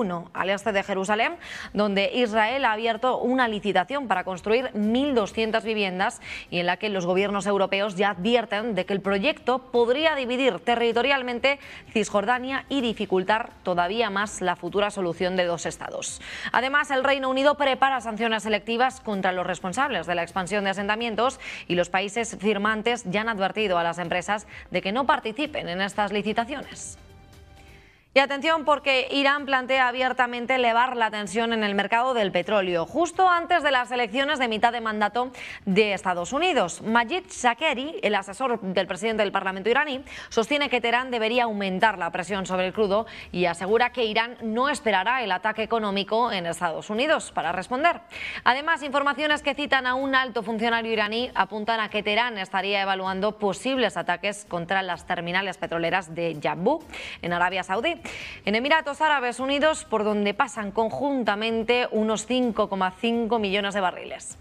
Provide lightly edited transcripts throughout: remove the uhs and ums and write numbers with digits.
1, al este de Jerusalén, donde Israel ha abierto una licitación para construir 1.200 viviendas y en la que los gobiernos europeos ya advierten de que el proyecto podría dividir territorialmente Cisjordania y dificultar todavía más la futura solución de dos estados. Además, el Reino Unido prepara sanciones selectivas contra los responsables de la expansión de asentamientos y los países firmantes ya han advertido a las empresas de que no participen en estas licitaciones. Y atención, porque Irán plantea abiertamente elevar la tensión en el mercado del petróleo, justo antes de las elecciones de mitad de mandato de Estados Unidos. Majid Shakeri, el asesor del presidente del Parlamento iraní, sostiene que Teherán debería aumentar la presión sobre el crudo y asegura que Irán no esperará el ataque económico en Estados Unidos para responder. Además, informaciones que citan a un alto funcionario iraní apuntan a que Teherán estaría evaluando posibles ataques contra las terminales petroleras de Yanbu, en Arabia Saudí. En Emiratos Árabes Unidos, por donde pasan conjuntamente unos 5,5 millones de barriles.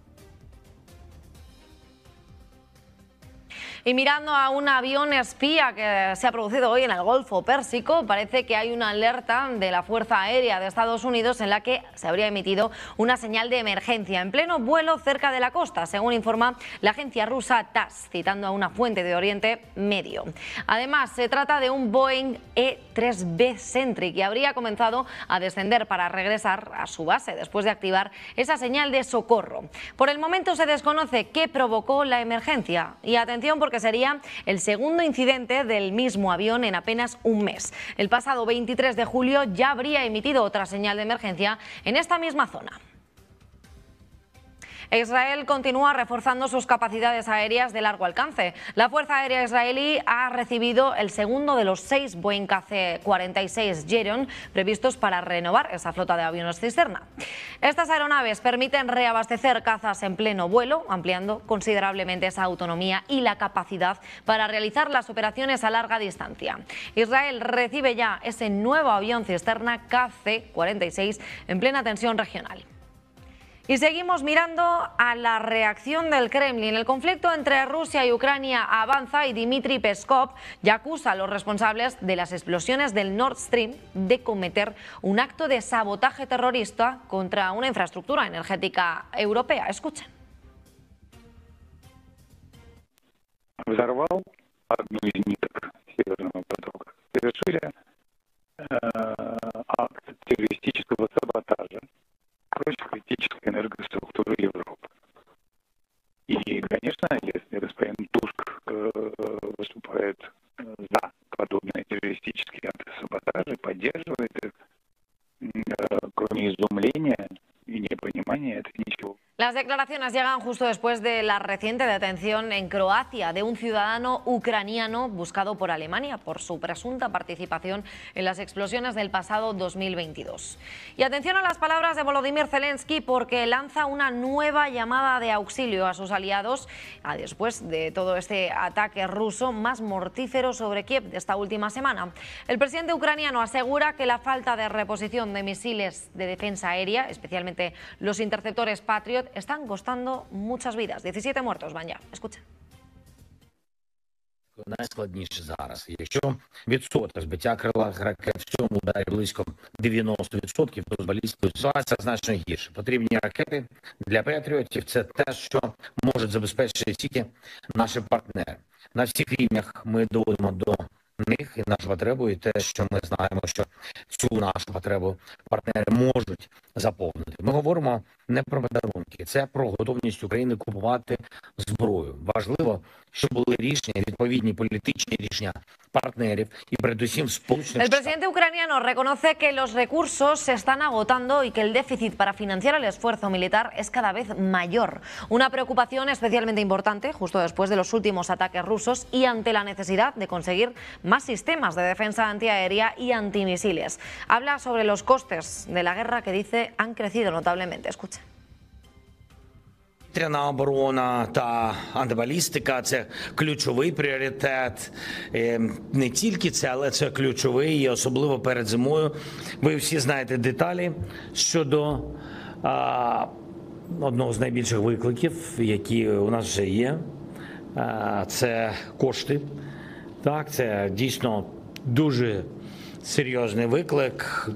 Y mirando a un avión espía que se ha producido hoy en el Golfo Pérsico, parece que hay una alerta de la Fuerza Aérea de Estados Unidos en la que se habría emitido una señal de emergencia en pleno vuelo cerca de la costa, según informa la agencia rusa TASS, citando a una fuente de Oriente Medio. Además, se trata de un Boeing E-3B Sentry que habría comenzado a descender para regresar a su base después de activar esa señal de socorro. Por el momento se desconoce qué provocó la emergencia y atención porque sería el segundo incidente del mismo avión en apenas un mes. El pasado 23 de julio ya habría emitido otra señal de emergencia en esta misma zona. Israel continúa reforzando sus capacidades aéreas de largo alcance. La Fuerza Aérea israelí ha recibido el segundo de los 6 Boeing KC-46 Geron previstos para renovar esa flota de aviones cisterna. Estas aeronaves permiten reabastecer cazas en pleno vuelo, ampliando considerablemente esa autonomía y la capacidad para realizar las operaciones a larga distancia. Israel recibe ya ese nuevo avión cisterna KC-46 en plena tensión regional. Y seguimos mirando a la reacción del Kremlin. El conflicto entre Rusia y Ucrania avanza y Dmitry Peskov ya acusa a los responsables de las explosiones del Nord Stream de cometer un acto de sabotaje terrorista contra una infraestructura energética europea. Escuchen. Взорвал одну из ниток Северного потока. Совершили акт террористического саботажа против критической энергоструктуры Европы. И, конечно, если господин Туск выступает за подобные террористические акты саботажа, поддерживает их, кроме изумления y непонимания, это ничего. Las declaraciones llegan justo después de la reciente detención en Croacia de un ciudadano ucraniano buscado por Alemania por su presunta participación en las explosiones del pasado 2022. Y atención a las palabras de Volodymyr Zelensky porque lanza una nueva llamada de auxilio a sus aliados después de todo este ataque ruso más mortífero sobre Kiev de esta última semana. El presidente ucraniano asegura que la falta de reposición de misiles de defensa aérea, especialmente los interceptores Patriot, están costando muchas vidas. 17 muertos van ya. Escucha. Найскладніше зараз. Якщо відсоток збиття крилатих ракет в цьому ударі близько 90%, то з балістикою ситуація значно гірше. Потрібні ракети для патріотів – це те, що можуть забезпечити тільки наші партнери. На всіх рівнях ми доводимо до них і нашу потребу, і те, що ми знаємо, що цю нашу потребу партнери можуть заповнити. Ми говоримо не про подарунки, це про готовність України купувати зброю. Важливо, щоб були рішення, відповідні політичні рішення partners y передусім Сполучених El presidente ucraniano reconoce que los recursos se están agotando y que el déficit para financiar el esfuerzo militar es cada vez mayor. Una preocupación especialmente importante justo después de los últimos ataques rusos y ante la necesidad de conseguir más sistemas de defensa antiaérea y antimisiles. Habla sobre los costes de la guerra que dice han crecido notablemente. Escucha. Повітряна оборона та антибалістика – це ключовий пріоритет. Не тільки це, але це ключовий, і особливо перед зимою. Ви всі знаєте деталі щодо одного з найбільших викликів, які у нас вже є. Це кошти. Так, це дійсно дуже серйозний виклик.